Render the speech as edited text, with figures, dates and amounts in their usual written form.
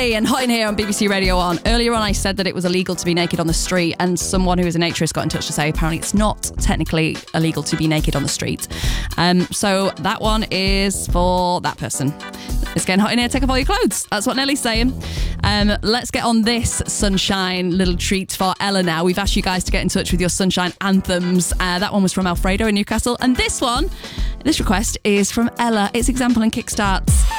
Nelly and Hot in Here on BBC Radio 1. Earlier on I said that it was illegal to be naked on the street, and someone who is a naturist got in touch to say apparently it's not technically illegal to be naked on the street. So that one is for that person. It's getting hot in here, take off all your clothes. That's what Nelly's saying. Let's get on this sunshine little treat for Ella now. We've asked you guys to get in touch with your sunshine anthems. That one was from Alfredo in Newcastle. And this request is from Ella. It's Example and Kickstarts.